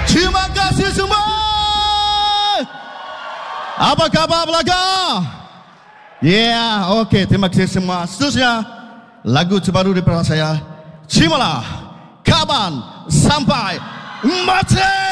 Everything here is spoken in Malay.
Terima kasih semua. Apa khabar belakang? Okey, terima kasih semua. Seterusnya, lagu terbaru daripada saya. Terimalah, kaban sampai mati.